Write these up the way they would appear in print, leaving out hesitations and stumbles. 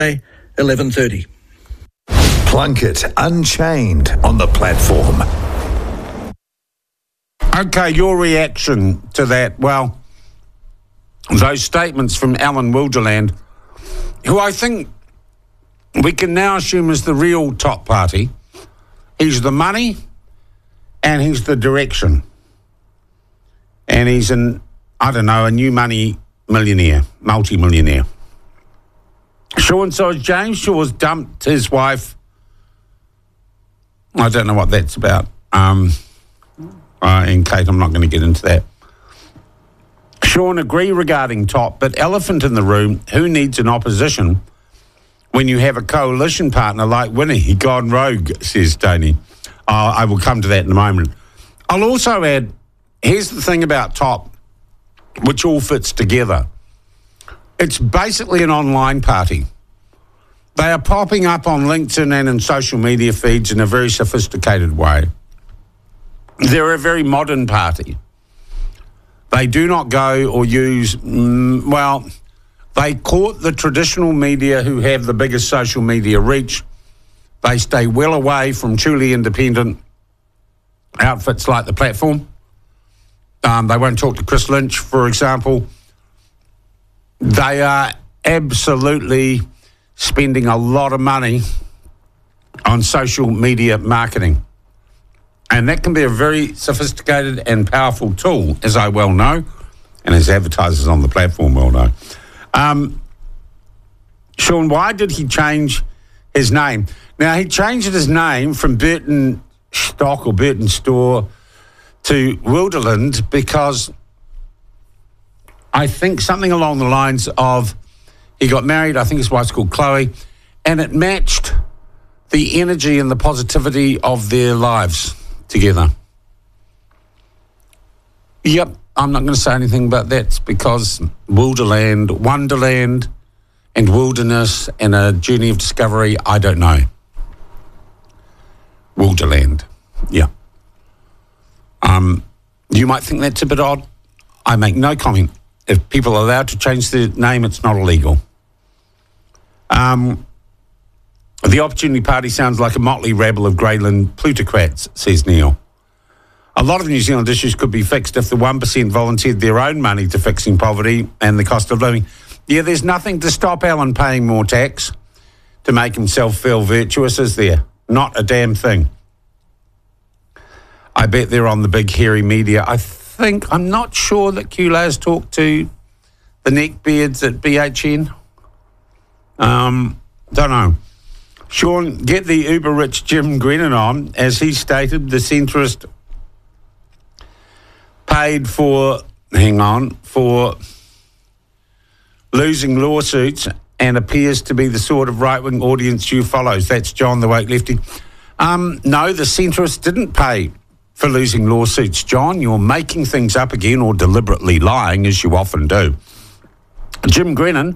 11:30. Plunkett Unchained on the platform. Okay, your reaction to that? Well, those statements from Alan Wilderland, who I think we can now assume is the real top party. He's the money and he's the direction. And he's a new money millionaire, multi-millionaire. So James Shaw's dumped his wife. I don't know what that's about. And Kate, I'm not going to get into that. Sean, agree regarding top, but elephant in the room, who needs an opposition when you have a coalition partner like Winnie gone rogue, says Tony. I will come to that in a moment. I'll also add, here's the thing about top, which all fits together. It's basically an online party. They are popping up on LinkedIn and in social media feeds in a very sophisticated way. They're a very modern party. They do not go or use, they court the traditional media who have the biggest social media reach. They stay well away from truly independent outfits like The Platform. They won't talk to Chris Lynch, for example. They are absolutely spending a lot of money on social media marketing. And that can be a very sophisticated and powerful tool, as I well know, and as advertisers on The Platform well know. Sean, why did he change his name? Now, he changed his name from Burton Stock or Burton Store to Wilderland because I think something along the lines of he got married, I think his wife's called Chloe, and it matched the energy and the positivity of their lives together. Yep, I'm not going to say anything about that because Wilderland, Wonderland, and wilderness and a journey of discovery, I don't know. Wilderland, yeah. You might think that's a bit odd. I make no comment. If people are allowed to change their name, it's not illegal. The Opportunity Party sounds like a motley rabble of Greyland plutocrats, says Neil. A lot of New Zealand issues could be fixed if the 1% volunteered their own money to fixing poverty and the cost of living. Yeah, there's nothing to stop Alan paying more tax to make himself feel virtuous, is there? Not a damn thing. I bet they're on the big hairy media. I'm not sure that QLA has talked to the neckbeards at BHN. Don't know. Sean, get the uber-rich Jim Grennan on. As he stated, the centrist paid for losing lawsuits and appears to be the sort of right-wing audience you follows. That's John the Woke Lefty. No, the centrists didn't pay for losing lawsuits, John. You're making things up again or deliberately lying, as you often do. Jim Grennan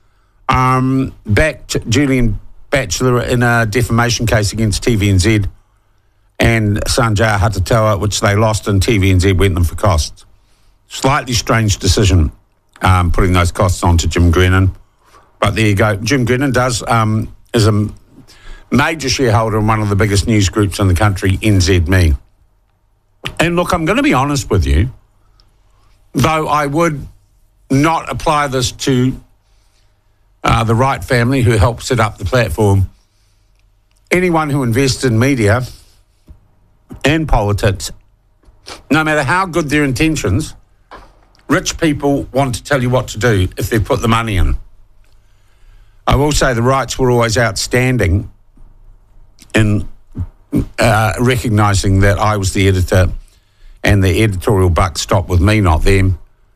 backed Julian Batchelor in a defamation case against TVNZ and Sanjay Hatatawa, which they lost, and TVNZ went them for costs. Slightly strange decision, putting those costs onto Jim Grennan. But there you go. Jim Grennan is a major shareholder in one of the biggest news groups in the country, NZME. And look, I'm going to be honest with you, though I would not apply this to the Wright family who helped set up the platform. Anyone who invests in media and politics, no matter how good their intentions, rich people want to tell you what to do if they put the money in. I will say the Wrights were always outstanding in recognising that I was the editor and the editorial buck stopped with me, not them.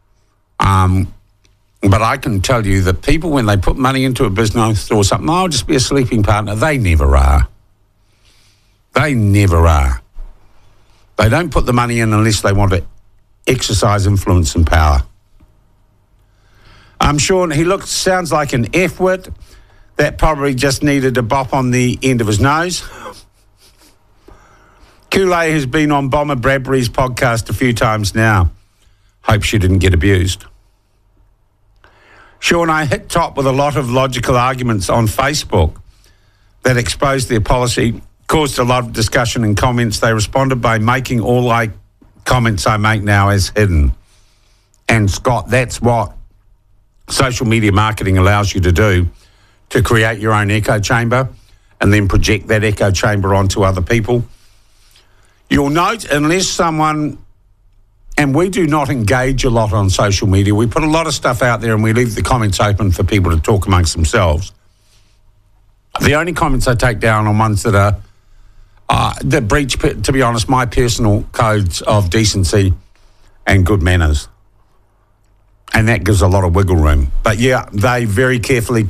But I can tell you that people, when they put money into a business or something, I'll just be a sleeping partner, they never are. They never are. They don't put the money in unless they want to exercise influence and power. Sean, sounds like an F-wit that probably just needed a bop on the end of his nose. Kool-Aid has been on Bomber Bradbury's podcast a few times now. Hope she didn't get abused. Sean, I hit top with a lot of logical arguments on Facebook that exposed their policy, caused a lot of discussion and comments. They responded by making all comments I make now as hidden. And Scott, that's what social media marketing allows you to do, to create your own echo chamber and then project that echo chamber onto other people. You'll note, unless someone, and we do not engage a lot on social media, we put a lot of stuff out there and we leave the comments open for people to talk amongst themselves. The only comments I take down are ones that are that breach, to be honest, my personal codes of decency and good manners. And that gives a lot of wiggle room. But yeah, they very carefully